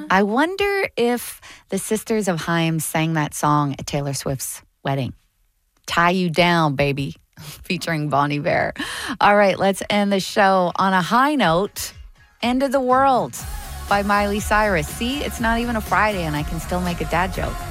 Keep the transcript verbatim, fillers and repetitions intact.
I wonder if the Sisters of Haim sang that song at Taylor Swift's wedding. Tie You Down, baby, featuring Bonnie Bear. All right, let's end the show on a high note. End of the World by Miley Cyrus. See, it's not even a Friday and I can still make a dad joke.